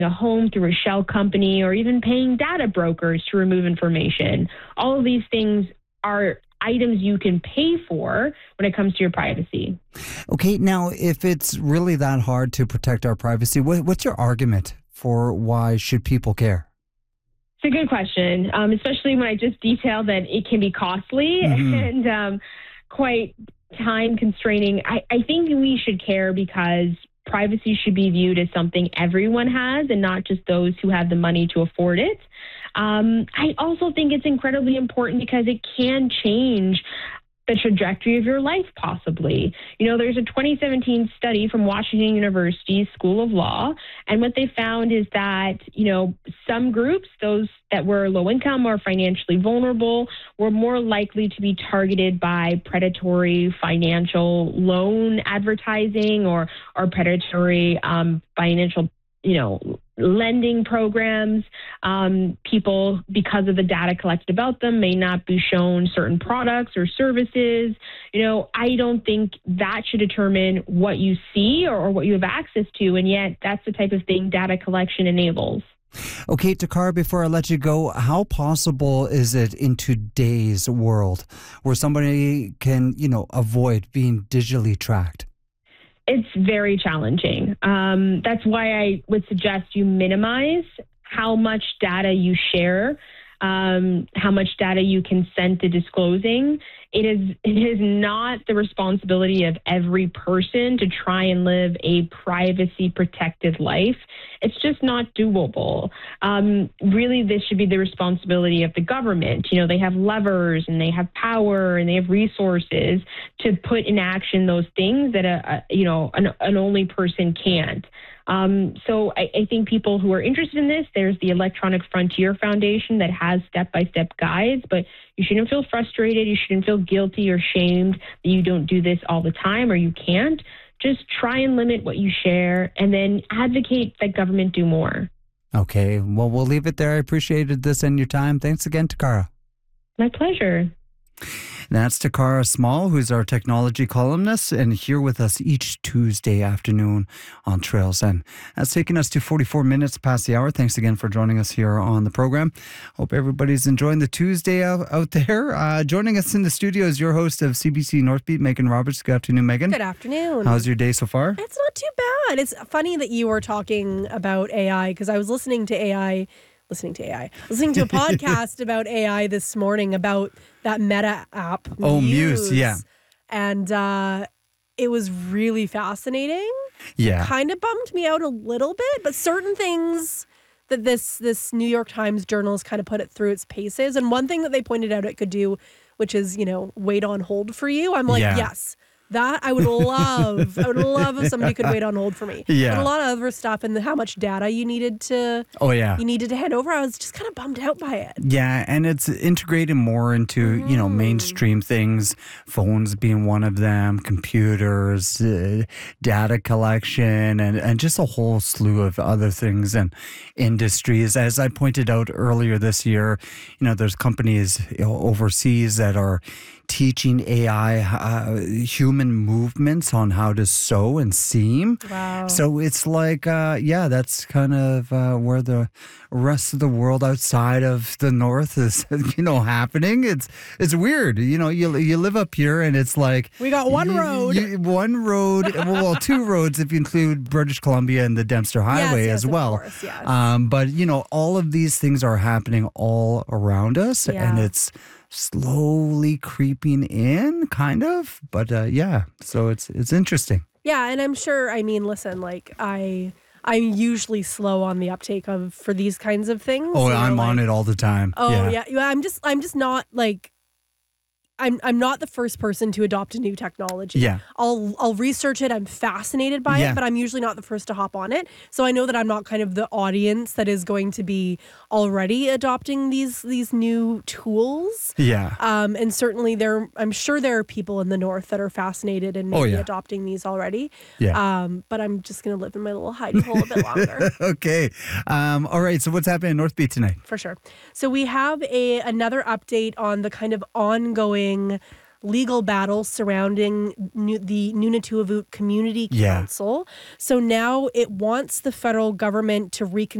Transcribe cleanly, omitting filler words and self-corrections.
a home through a shell company or even paying data brokers to remove information. All of these things are items you can pay for when it comes to your privacy. Okay, now, if it's really that hard to protect our privacy, what's your argument for why should people care? It's a good question, especially when I just detailed that it can be costly and quite time constraining. I think we should care because privacy should be viewed as something everyone has and not just those who have the money to afford it. I also think it's incredibly important because it can change the trajectory of your life, possibly. There's a 2017 study from Washington University School of Law, and what they found is that, some groups, those that were low income or financially vulnerable, were more likely to be targeted by predatory financial loan advertising or predatory financial lending programs. People, because of the data collected about them, may not be shown certain products or services. I don't think that should determine what you see or what you have access to, and yet that's the type of thing data collection enables. Okay, Takara, before I let you go, how possible is it in today's world where somebody can, avoid being digitally tracked? It's very challenging. That's why I would suggest you minimize how much data you share, how much data you consent to disclosing. It is not the responsibility of every person to try and live a privacy protected life. It's just not doable. Really, this should be the responsibility of the government. They have levers and they have power and they have resources to put in action those things that an only person can't. So I think people who are interested in this, there's the Electronic Frontier Foundation that has step-by-step guides, but you shouldn't feel frustrated. You shouldn't feel guilty or shamed that you don't do this all the time or you can't. Just try and limit what you share and then advocate that government do more. Okay, well, we'll leave it there. I appreciated this and your time. Thanks again, Takara. My pleasure. That's Takara Small, who's our technology columnist and here with us each Tuesday afternoon on Trails. And that's taking us to 44 minutes past the hour. Thanks again for joining us here on the program. Hope everybody's enjoying the Tuesday out there. Joining us in the studio is your host of CBC Northbeat, Megan Roberts. Good afternoon, Megan. Good afternoon. How's your day so far? It's not too bad. It's funny that you were talking about AI because I was listening to a podcast about AI this morning about that Meta app. Muse, yeah. And it was really fascinating. Yeah. It kind of bummed me out a little bit, but certain things that this New York Times journal has kind of put it through its paces. And one thing that they pointed out it could do, which is, wait on hold for you. I'm like, yes. That I would love. I would love if somebody could wait on hold for me. Yeah. But a lot of other stuff and how much data you needed to hand over, I was just kind of bummed out by it. Yeah, and it's integrated more into, mainstream things, phones being one of them, computers, data collection, and just a whole slew of other things and industries. As I pointed out earlier this year, there's companies overseas that are teaching AI human movements on how to sew and seam. Wow. So it's like, that's kind of where the rest of the world outside of the north is, happening. It's weird. You live up here and it's like... We got one road. One road. Well, two roads if you include British Columbia and the Dempster Highway as well. Of course, yes. But, all of these things are happening all around us and it's slowly creeping in, kind of. But so it's interesting. Yeah, and I'm sure, listen, I'm usually slow on the uptake for these kinds of things. Oh, I'm on it all the time. Oh, yeah. I'm just not like... I'm not the first person to adopt a new technology. Yeah. I'll research it. I'm fascinated by it, but I'm usually not the first to hop on it. So I know that I'm not kind of the audience that is going to be already adopting these new tools. Yeah. And certainly I'm sure there are people in the north that are fascinated and maybe adopting these already. Yeah. But I'm just going to live in my little hidey hole a bit longer. Okay. All right. So what's happening in North Beach tonight? For sure. So we have another update on the kind of ongoing legal battle surrounding the Nunavut Community Yeah. Council. So now it wants the federal government to reconsider